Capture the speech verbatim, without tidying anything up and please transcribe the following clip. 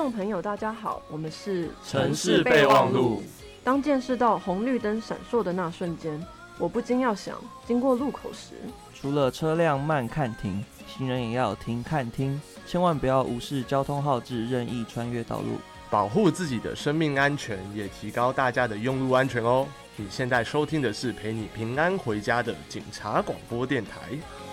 众朋友大家好，我们是城市备忘录。 当见识到红绿灯闪烁的那瞬间，我不禁要想，经过路口时， 除了车辆慢看停，行人也要停看听，千万不要无视交通号志，任意穿越道路， 保护自己的生命安全，也提高大家的用路安全哦。你现在收听的是陪你平安回家的警察广播电台。